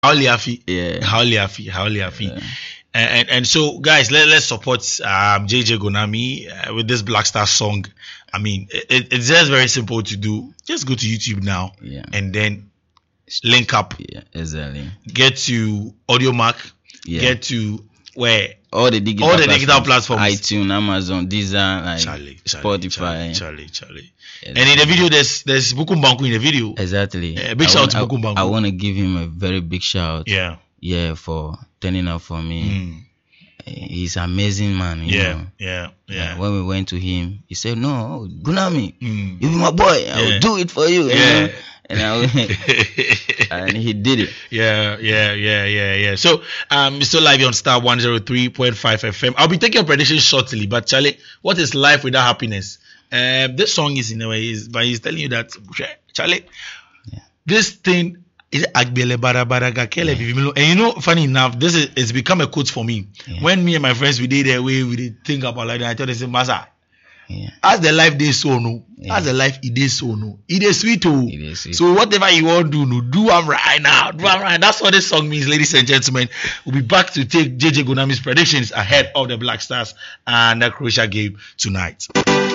Hauliafi. Yeah. Hauliafi. Yeah. And so guys, let's support JJ Gonami with this Black Star song. I mean, it's just very simple to do. Just go to YouTube now, Yeah. and then link up. Yeah, exactly. Get to AudioMac. Yeah. Get to where all the digital platforms. iTunes, Amazon, Deezer, like Spotify. Charlie. And in the video, there's Bukum Banku in the video. Exactly. Big shout out to Bukum Banku. I want to give him a very big shout. Yeah. Yeah, for turning up for me. He's an amazing man. You know? Yeah. When we went to him, he said, "No, Gunami, you be my boy. I will do it for you." You know? And and he did it. Yeah. So, still live on Star 103.5 FM. I'll be taking your predictions shortly, but Charlie, what is life without happiness? This song is in a way, but he's telling you that, Charlie, this thing is Agbele Barabaraga Kele. And you know, funny enough, it's become a quote for me. Yeah. When me and my friends we did think about like that, I thought they said, Masa. Yeah. As the life they so no, as the life it is so no, it is sweet too. So whatever you want to do, no, do I'm right now. That's what this song means, ladies and gentlemen. We'll be back to take JJ Gonami's predictions ahead of the Black Stars and the Croatia game tonight.